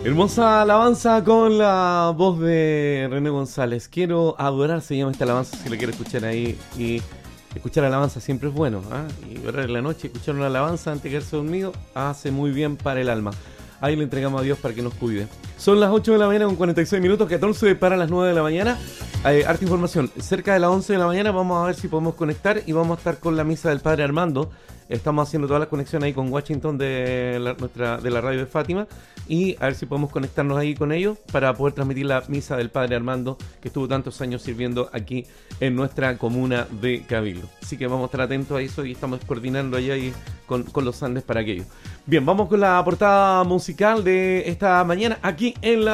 Hermosa alabanza con la voz de René González. Quiero adorar, se llama esta alabanza, si la quiero escuchar ahí. Y escuchar alabanza siempre es bueno, ¿eh? Y orar en la noche, escuchar una alabanza antes de quedarse dormido, hace muy bien para el alma. Ahí le entregamos a Dios para que nos cuide. Son las 8 de la mañana con 46 minutos, 14 para las 9 de la mañana. Harta información. Cerca de las 11 de la mañana vamos a ver si podemos conectar y vamos a estar con la misa del Padre Armando. Estamos haciendo toda la conexión ahí con Washington de la radio de Fátima y a ver si podemos conectarnos ahí con ellos para poder transmitir la misa del Padre Armando, que estuvo tantos años sirviendo aquí en nuestra comuna de Cabildo. Así que vamos a estar atentos a eso y estamos coordinando allá y con los Andes para aquello. Bien, vamos con la portada musical de esta mañana aquí en la